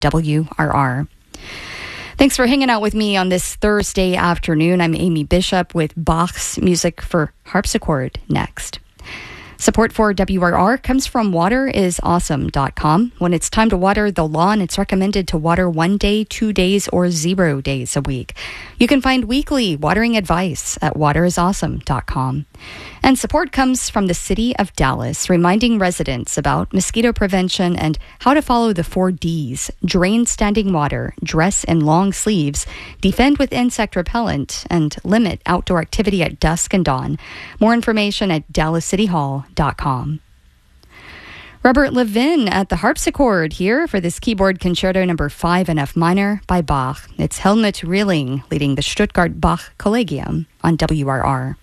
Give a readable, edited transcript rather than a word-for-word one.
WRR. Thanks for hanging out with me on this Thursday afternoon. I'm Amy Bishop with Bach's Music for Harpsichord next. Support for WRR comes from waterisawesome.com. When it's time to water the lawn, it's recommended to water 1 day, 2 days, or 0 days a week. You can find weekly watering advice at waterisawesome.com. And support comes from the City of Dallas, reminding residents about mosquito prevention and how to follow the 4 Ds: drain standing water, dress in long sleeves, defend with insect repellent, and limit outdoor activity at dusk and dawn. More information at dallascityhall.com. Robert Levin at the harpsichord here for this keyboard concerto number 5 in F minor by Bach. It's Helmut Rehling leading the Stuttgart Bach Collegium on WRR.